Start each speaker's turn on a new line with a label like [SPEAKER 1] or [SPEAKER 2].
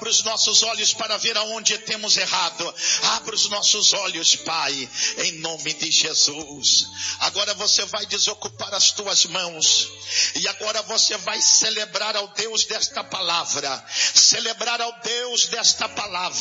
[SPEAKER 1] Abra os nossos olhos para ver aonde temos errado. Abra os nossos olhos, Pai, em nome de Jesus. Agora você vai desocupar as tuas mãos. E agora você vai celebrar ao Deus desta palavra. Celebrar ao Deus desta palavra.